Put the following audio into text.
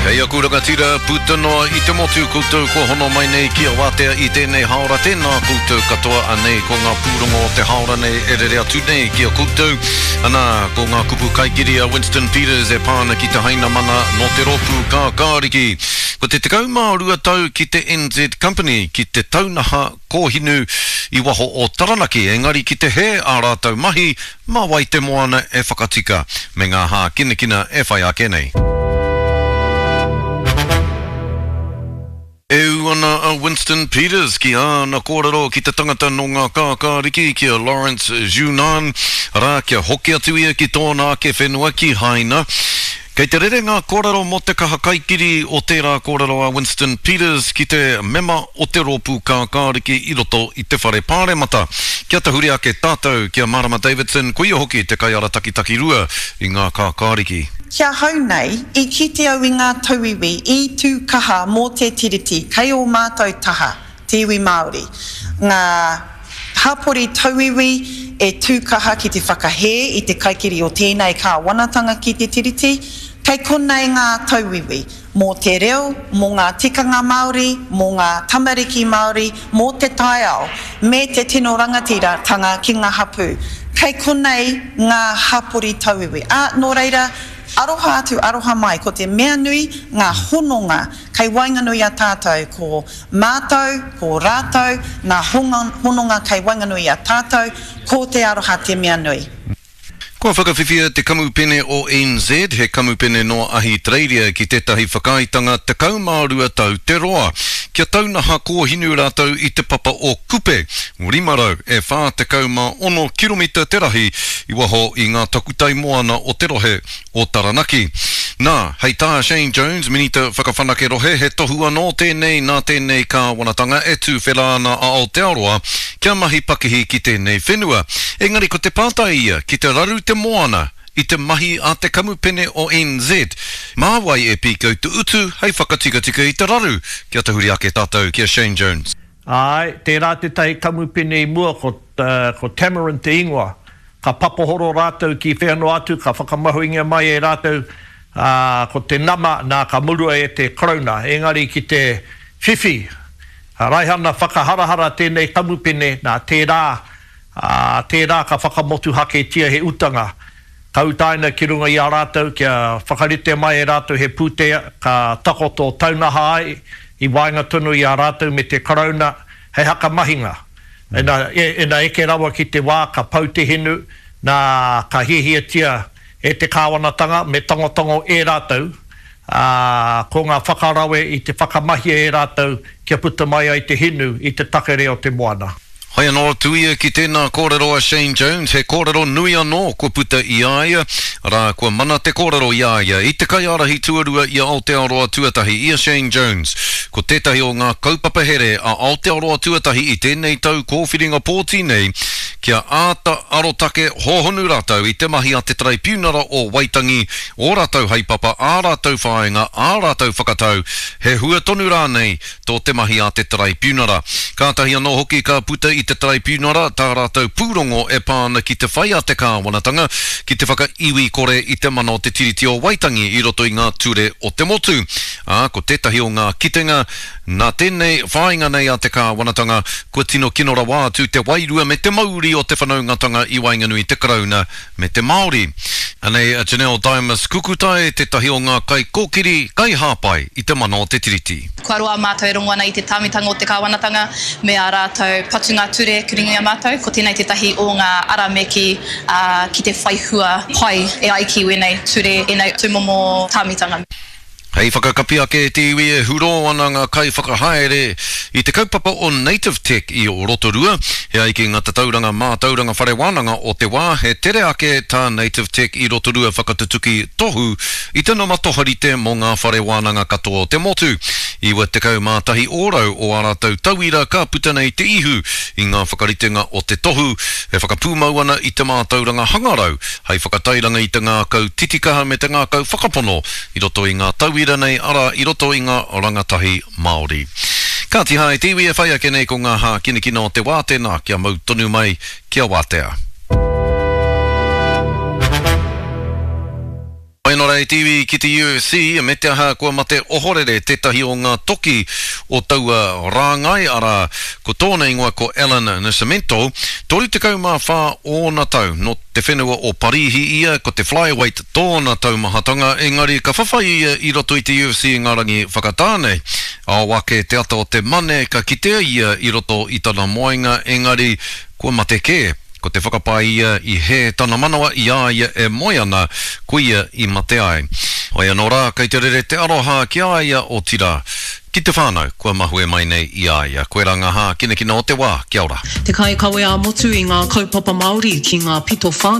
Kei aku rangatira putanoa I te motu koutou ko hono mai nei ki a wātea I tēnei haora tēnā koutou katoa anei ko ngā pūrongo o te haora nei e rere atu nei ki a koutou ana ko ngā kupu kaikiri a Winston Peters e pāna ki te haina mana no te ropu ka kāriki. Ko te tekau mā rua tau ki te NZ Company ki te taunaha kōhinu I waho o Taranaki engari ki te he a rātau mahi mā wai te moana e whakatika me ngā hā kinakina e whai ake nei. Ana a Winston Peters ki ana kōrero ki te tangata no ngā kākāriki ki a Lawrence Junan rā kia hoki atu ia ki tōna ke whenua ki haina. Kei te rere ngā kōrero mo te kaha kaikiri o tērā kōrero a Winston Peters ki te mema o te ropu kākāriki I roto I te whare pāremata. Kia te huri ake tātou kia Marama Davidson ko ia hoki te kaiara takitaki rua I ngā kākāriki. Kia hau nei, I kite au I ngā tauiwi, I tū kaha mō te tiriti, kei o mātou taha, te iwi Māori. Ngā hapori tauiwi e tū kaha ki te whakahe I te kaikiri o tēnei kā wanatanga ki te tiriti, kei konei ngā tauiwi, mō te reo, mō ngā tikanga Māori, mō ngā tamariki Māori, mō te taiao, me te tino rangatira tanga ki ngā hapu. Kei konei ngā hapori tauiwi. Nō reira, aroha atu, aroha mai, ko te mea nui, ngā hononga, kei wainganui a tātou, ko mātou, ko rātou, ngā hononga kei wainganui a tātou, ko te aroha te mea nui. Kua whakawhiwhia te kamupene o NZ, he kamupene no ahi treiria ki tētahi whakaitanga te kaumārua tau te roa. Kia taunaha kōhinu rātau I te papa o Kupe, Rimarau, e whā te kauma ono kiromita te rahi I waho I ngā takutai moana o te rohe o Taranaki. Nā, hei tā Shane Jones, minita whakawhanake rohe, he tohu anō tēnei nā tēnei kā wanatanga e tū wherana a Aotearoa, kia mahi pakihi ki tēnei whenua. Engari ko te pātai ia, ki te raru te moana, I te mahi a te kamupene o NZ. Māwai e pīkau tu utu, hei whakatika I te raru, kia te huri ake tātou, kia Shane Jones. Ai, tērā te tai kamupene I mua ko Tamarin te ingoa, ka papohoro rātou ki whenua atu, ka whakamahuinga mai e rātou, ko te nama nā ka murua e te korona, engari ki te whiwhi. Raihana whakaharahara tēnei kamupene nā tērā ka whakamotu hake tia he utanga. Kautaina ki runga I a rātou, kia whakarite mai e rātou he pūtea, ka takoto taunaha ai, I wainga tunu I a rātou me te korona, hei haka mahinga. Ena eke rawa ki te wā, ka pau te hinu, nā ka hihia tia e te kāwanatanga me tongotongo e rātou, ko ngā whakarawe I te whakamahi e rātou, kia puta mai ai te hinu I te takere o te moana. Hai anō tuia ki tēnā kōrero a Shane Jones, he kōrero nui anō kua puta I aia, rā kua mana te kōrero I aia, I te kaiarahi tuarua I Aotearoa tuatahi I a Shane Jones. Ko tētahi o ngā kaupapa here a Aotearoa tuatahi I tēnei tau kōwhiringa pōti nei, kia āta arotake hohonu rātau I te mahi a te trai piunara o Waitangi, o rātau haipapa, ā rātau whāenga, ā rātau whakatau, he hua tonu rānei tō te mahi a te trai piunara. Kātahi anō hoki ka puta I te trai piunara, tā rātau pūrongo e pāna ki te whai a te kāwanatanga, ki te whakaiwi kore I te mana o te tiriti o Waitangi I roto I ngā ture o te motu. Ko tētahi o ngā kitenga, nā tēnei whāinga nei a te kāwanatanga, kua tino kinora wātu te wairua me te mauri o te whanaungatanga I Wainganui te karauna me te Māori. Anei a Janelle Dimas kukutai tētahi o ngā kai kōkiri, kai hāpai I te mana o te tiriti. Kua roa mātou e rongoana I te tāmitanga o te kāwanatanga, me a rātou patunga ture kiringi a mātou, ko tēnei tētahi o ngā arameki ki te whaihua pai e ai ki wenei ture e nei tūmomo tāmitanga. Hei whakakapi ake te iwi e huro ana ngā kai whakahaere I te kaupapa o Native Tech I o Rotorua, he ai ki ngā tauranga mā tauranga whare wānanga o te wā, he tere ake tā Native Tech I Rotorua whakatutuki tohu I te nama toharite mō ngā whare wānanga katoa o te motu. Iwa te kau mātahi ōrau o a rātou tauira ka puta nei te ihu I ngā whakaritenga o te tohu, he whakapūmau ana I te mā tauranga hangarau, hei whakatairanga I te ngā kau titikaha me te ngā kau whakapono I roto I ngā tauira nei ara I roto I ngā rangatahi Māori. Ka ti hai te iwi e whai ake nei ko ngā hā kinakina o te wā tēnā kia mau tonu mai kia wātea. Wainora TV ki te UFC, me te aha kua mate ohorere tetahi o ngā toki o taua rāngai ara ko tōna ingoa ko Alan Nascimento, tori te kaumā whā o na tau, no te whenua o Parihi ia, ko te flyweight tōna tau mahatanga, engari ka whawhai ia i roto i te UFC ngā rangi whakatānei. A wake te ata o te mane, ka kitea ia i roto i tana moenga, engari kua mate ke, ko te whakapai ia i he tana manawa i ia e moiana kuia i mate ai. Hoi anō rā, kei te rere te aroha ki ia o tira. Ki te whānau, kua mahue mai nei i ia. Koe ranga hā, kina o te wā, kia ora. Te kai kawe a motu i ngā kaupapa Māori ki ngā pito whānau.